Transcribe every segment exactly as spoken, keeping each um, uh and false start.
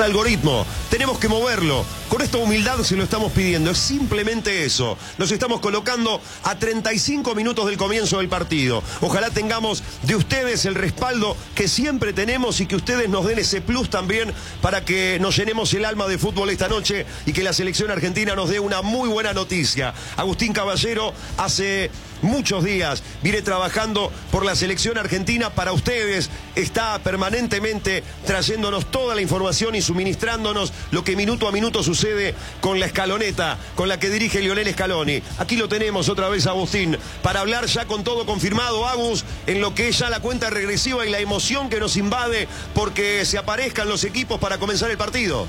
algoritmo, tenemos que moverlo. Con esta humildad se lo estamos pidiendo, es simplemente eso. Nos estamos colocando a treinta y cinco minutos del comienzo del partido. Ojalá tengamos de ustedes el respaldo que siempre tenemos y que ustedes nos den ese plus también para que nos llenemos el alma de fútbol esta noche y que la selección argentina nos dé una muy buena noticia. Agustín Caballero hace muchos días viene trabajando por la selección argentina para ustedes, está permanentemente trayéndonos toda la información y suministrándonos lo que minuto a minuto sucede con la escaloneta con la que dirige Lionel Scaloni. Aquí lo tenemos otra vez, Agustín, para hablar ya con todo confirmado, Agus, en lo que es ya la cuenta regresiva y la emoción que nos invade porque se aparezcan los equipos para comenzar el partido.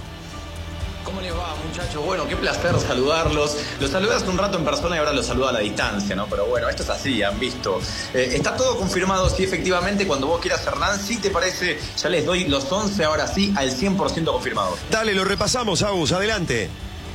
¿Cómo les va, muchachos? Bueno, qué placer saludarlos. Los saludé hace un rato en persona y ahora los saludo a la distancia, ¿no? Pero bueno, esto es así, han visto. Eh, está todo confirmado, sí, efectivamente. Cuando vos quieras, Hernán, si te parece, ya les doy los once, ahora sí, al cien por ciento confirmado. Dale, lo repasamos, Agus, adelante.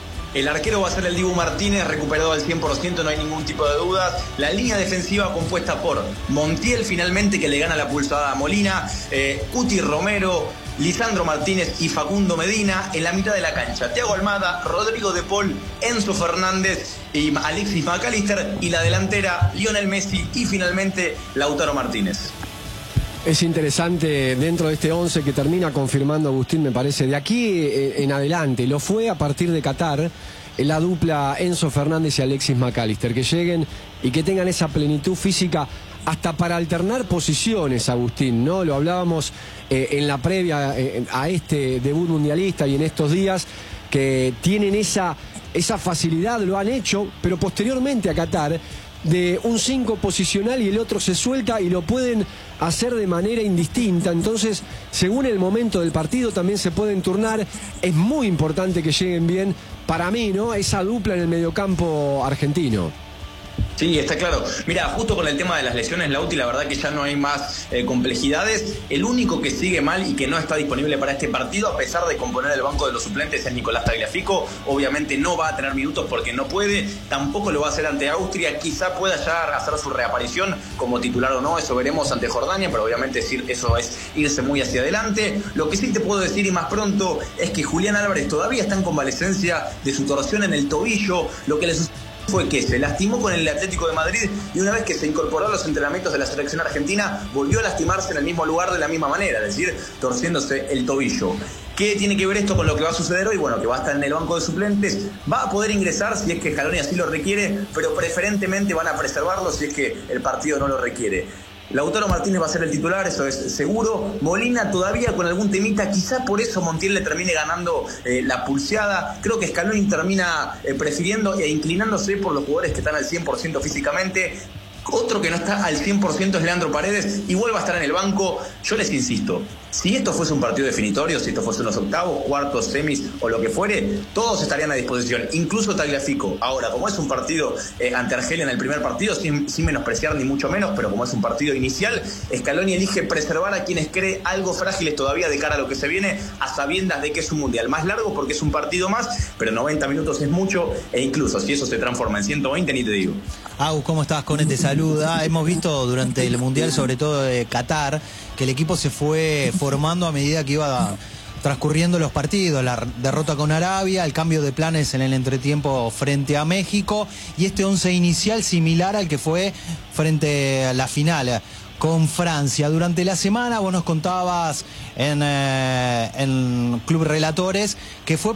El arquero va a ser el Dibu Martínez, recuperado al cien por ciento, no hay ningún tipo de dudas. La línea defensiva compuesta por Montiel, finalmente, que le gana la pulsada a Molina, eh, Cuti Romero, Lisandro Martínez y Facundo Medina. En la mitad de la cancha, Thiago Almada, Rodrigo de Paul, Enzo Fernández y Alexis McAllister. Y la delantera, Lionel Messi y finalmente Lautaro Martínez. Es interesante dentro de este once que termina confirmando Agustín, me parece, de aquí en adelante. Lo fue a partir de Qatar, la dupla Enzo Fernández y Alexis McAllister, que lleguen y que tengan esa plenitud física hasta para alternar posiciones, Agustín, ¿no? Lo hablábamos eh, en la previa eh, a este debut mundialista y en estos días, que tienen esa, esa facilidad, lo han hecho, pero posteriormente a Qatar, de un cinco posicional y el otro se suelta y lo pueden hacer de manera indistinta. Entonces, según el momento del partido también se pueden turnar. Es muy importante que lleguen bien, para mí, ¿no?, esa dupla en el mediocampo argentino. Sí, está claro. Mira, justo con el tema de las lesiones, Lauti, la verdad que ya no hay más eh, complejidades. El único que sigue mal y que no está disponible para este partido, a pesar de componer el banco de los suplentes, es Nicolás Tagliafico. Obviamente no va a tener minutos porque no puede, tampoco lo va a hacer ante Austria. Quizá pueda ya hacer su reaparición como titular o no, eso veremos ante Jordania, pero obviamente eso es irse muy hacia adelante. Lo que sí te puedo decir, y más pronto, es que Julián Álvarez todavía está en convalecencia de su torsión en el tobillo. Lo que le sucede fue que se lastimó con el Atlético de Madrid y una vez que se incorporó a los entrenamientos de la selección argentina volvió a lastimarse en el mismo lugar de la misma manera, es decir, torciéndose el tobillo. ¿Qué tiene que ver esto con lo que va a suceder hoy? Bueno, que va a estar en el banco de suplentes, va a poder ingresar si es que Scaloni así lo requiere, pero preferentemente van a preservarlo si es que el partido no lo requiere. Lautaro Martínez va a ser el titular, eso es seguro. Molina todavía con algún temita, quizá por eso Montiel le termine ganando eh, la pulseada. Creo que Scaloni termina eh, prefiriendo e inclinándose por los jugadores que están al cien por ciento físicamente. Otro que no está al cien por ciento es Leandro Paredes y vuelve a estar en el banco. Yo les insisto, si esto fuese un partido definitorio, si esto fuese unos octavos, cuartos, semis o lo que fuere, todos estarían a disposición, incluso Tagliafico. Ahora, como es un partido eh, ante Argelia en el primer partido, sin, sin menospreciar ni mucho menos, pero como es un partido inicial, Scaloni elige preservar a quienes cree algo frágiles todavía de cara a lo que se viene, a sabiendas de que es un mundial más largo porque es un partido más, pero noventa minutos es mucho, e incluso si eso se transforma en ciento veinte, ni te digo. Agus, ¿cómo estás? Cone te saluda. Hemos visto durante el mundial, sobre todo de Qatar, que el equipo se fue formando a medida que iba transcurriendo los partidos. La derrota con Arabia, el cambio de planes en el entretiempo frente a México y este once inicial similar al que fue frente a la final con Francia. Durante la semana vos nos contabas en, eh, en Club Relatores que fue